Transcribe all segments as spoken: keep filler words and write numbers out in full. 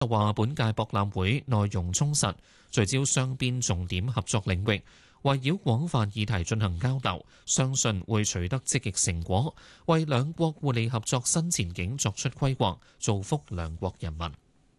話本屆博覽會內容充實，聚焦雙邊重點合作領域，圍繞廣泛議題進行交流，相信會取得積極成果，為兩國互利合作新前景作出規劃，造福兩國人民。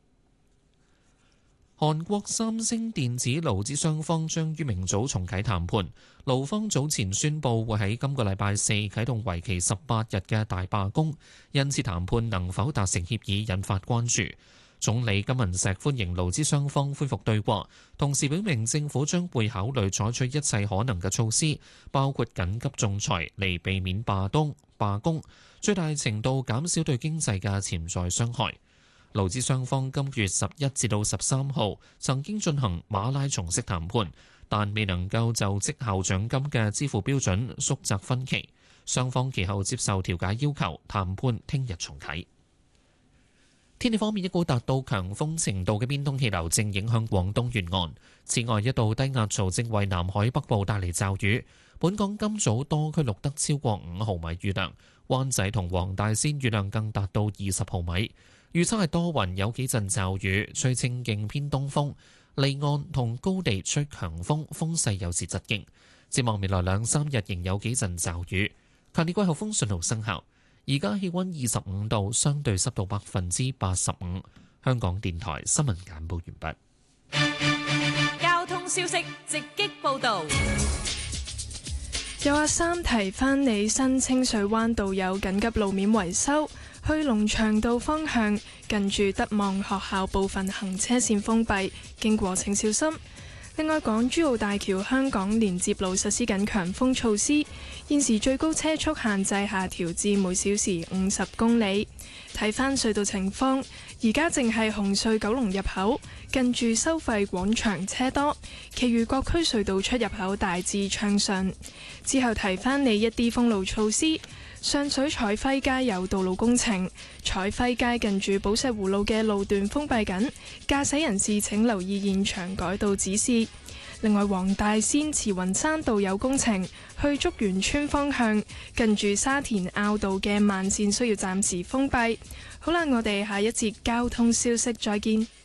韓國三星電子勞資雙方將於明早重啟談判，勞方早前宣布會喺今個禮拜四啟動為期十八日嘅大罷工，因此談判能否達成協議引發關注。總理金文錫歡迎勞資雙方恢復對話，同時表明政府將會考慮採取一切可能嘅措施，包括緊急仲裁嚟避免罷東罷工，最大程度減少對經濟嘅潛在傷害。勞資雙方今月十一至到十三號曾經進行馬拉松式談判，但未能夠就績效獎金嘅支付標準縮窄分歧。雙方其後接受調解要求，談判聽日重啟。天氣方面，一股達到強風程度嘅偏東氣流正影響廣東沿岸。此外，一道低壓槽正為南海北部帶嚟驟雨。本港今早多區錄得超過五毫米雨量，灣仔同黃大仙雨量更達到二十毫米。預測係多雲，有幾陣驟雨，吹清勁偏東風，離岸同高地吹強風，風勢有時疾勁。展望未來兩三日仍有幾陣驟雨。強烈季候風信號生效。而家氣溫二十五度，相對濕度百分之八十五。香港電台新聞簡報完畢。交通消息直擊報道。 有阿三提翻你，新清水灣道有緊急路面維修，去龍翔道方向近住德望學校部分行車線封閉，經過請小心。另外，港珠澳大橋香港連接路實施緊強風措施，現時最高車速限制下調至每小時五十公里。睇返隧道情況，而家淨係紅隧九龍入口近住收費廣場車多，其餘各區隧道出入口大致暢順。之後提返你一啲封路措施。上水彩輝街有道路工程，彩輝街近住寶石湖路嘅路段封閉緊，駕駛人士請留意現場改道指示。另外，黃大仙慈雲山道有工程，去竹園村方向近住沙田坳道嘅慢線需要暫時封閉。好啦，我哋下一節交通消息再見。